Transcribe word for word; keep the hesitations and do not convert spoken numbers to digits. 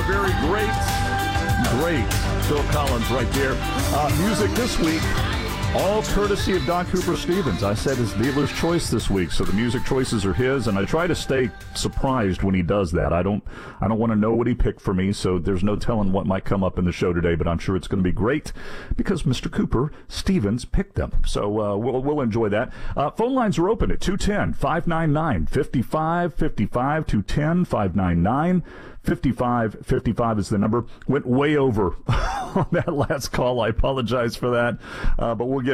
very great, great Phil Collins right there. Uh, music this week, all courtesy of Don Cooper Stevens. I said his dealer's choice this week, so the music choices are his, and I try to stay surprised when he does that. I don't I don't want to know what he picked for me, so there's no telling what might come up in the show today, but I'm sure it's going to be great because Mister Cooper Stevens picked them. So uh, we'll, we'll enjoy that. Uh, phone lines are open at two one zero, five nine nine, five five five five, two one zero, five nine nine, fifty-five fifty-five is the number. Went way over on that last call. I apologize for that, uh, but we'll get